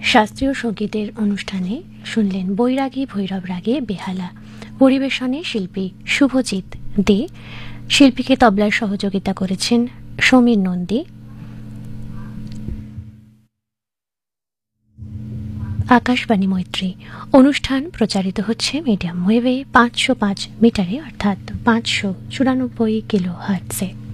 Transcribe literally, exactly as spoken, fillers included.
শাস্ত্রীয় সঙ্গীতের অনুষ্ঠানে শুনলেন বৈরাগী ভৈরব রাগে বেহালা। পরিবেশনে শিল্পী শুভজিৎ দে, শিল্পীকে তবলার সহযোগিতা করেছেন সমীর নন্দী। আকাশবাণী মৈত্রী অনুষ্ঠান প্রচারিত হচ্ছে মিডিয়াম ওয়েভে পাঁচশো পাঁচ মিটারে অর্থাৎ পাঁচশো চুরানব্বই কিলো হার্টজে।